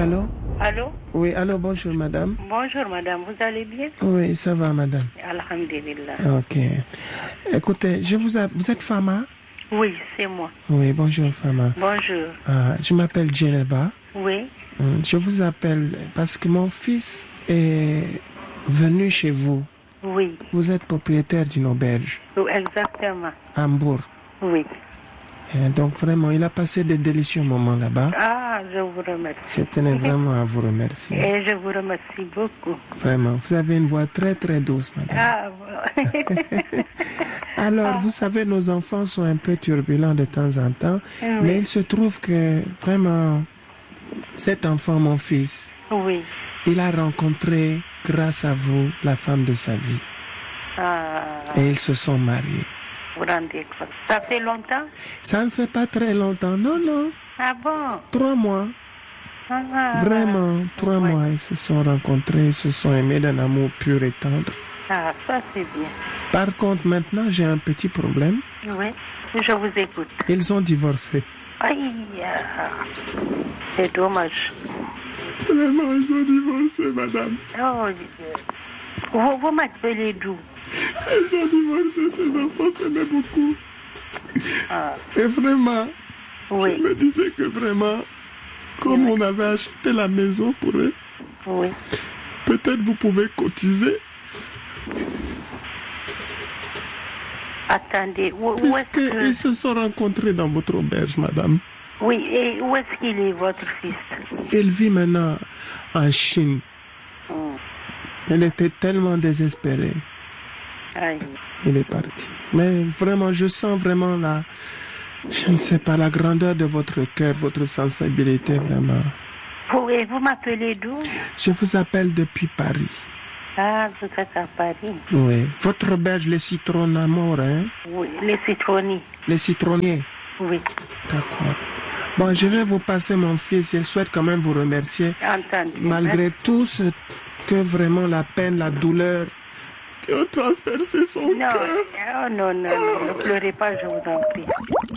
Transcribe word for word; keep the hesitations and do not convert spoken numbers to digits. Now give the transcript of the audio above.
allô? Allô? Oui, allô, bonjour madame. Bonjour madame, vous allez bien? Oui, ça va madame. Alhamdulillah. Ok. Écoutez, je vous a... vous êtes Fama? Oui, c'est moi. Oui, bonjour Fama. Bonjour. Ah, je m'appelle Djeneba. Oui. Je vous appelle parce que mon fils est venu chez vous. Oui. Vous êtes propriétaire d'une auberge. Oui, exactement. À Hambourg. Oui. Et donc vraiment, il a passé de délicieux moments là-bas. Ah, je vous remercie. Je tenais vraiment à vous remercier. Et je vous remercie beaucoup. Vraiment, vous avez une voix très très douce, madame. Ah, bon. Alors, vous savez, nos enfants sont un peu turbulents de temps en temps, oui. mais il se trouve que vraiment, cet enfant, mon fils, oui. il a rencontré, grâce à vous, la femme de sa vie. Ah. Et ils se sont mariés. Vous rendez compte? Ça fait longtemps? Ça ne fait pas très longtemps, non, non. Ah bon? Trois mois. Ah, Vraiment, trois ouais. mois, ils se sont rencontrés, ils se sont aimés d'un amour pur et tendre. Ah, ça c'est bien. Par contre, maintenant, j'ai un petit problème. Oui, je vous écoute. Ils ont divorcé. Aïe, ah, c'est dommage. Vraiment, ils ont divorcé, madame. Oh, vous, vous m'appelez d'où? Ils ont divorcé, ces enfants s'aimaient beaucoup. Ah. Et vraiment, oui. je me disais que vraiment, comme oui. on avait acheté la maison pour eux, oui. peut-être vous pouvez cotiser. Attendez, où, où est-ce que... Ils se sont rencontrés dans votre auberge, madame. Oui, et où est-ce qu'il est, votre fils? Il vit maintenant en Chine. Mm. Il était tellement désespéré. Aïe. Il est parti. Mais vraiment, je sens vraiment la... Je ne sais pas, la grandeur de votre cœur, votre sensibilité, vraiment. Vous, et vous m'appelez d'où? Je vous appelle depuis Paris. Ah, vous êtes à Paris. Oui. Votre auberge, les citrons amour, hein? Oui, les citronniers. Les citronniers? Oui. D'accord. Bon, je vais vous passer mon fils. Il souhaite quand même vous remercier. Entendu. Malgré Merci. tout ce que vraiment la peine, la douleur qui ont transpercé son non, cœur. Oh non, non, non, ne pleurez pas, je vous en prie.